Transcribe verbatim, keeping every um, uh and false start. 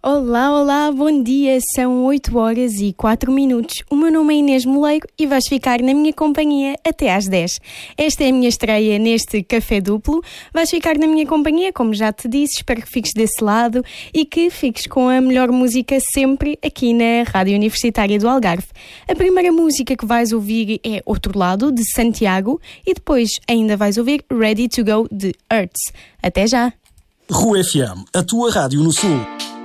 Olá, olá, bom dia, são oito horas e quatro minutos. O meu nome é Inês Moleiro e vais ficar na minha companhia até às dez. Esta é a minha estreia neste Café Duplo. Vais ficar na minha companhia, como já te disse, espero que fiques desse lado e que fiques com a melhor música sempre aqui na Rádio Universitária do Algarve. A primeira música que vais ouvir é Outro Lado, de Santiago, e depois ainda vais ouvir Ready to Go, de Hertz. Até já! Rua F M, a tua rádio no Sul.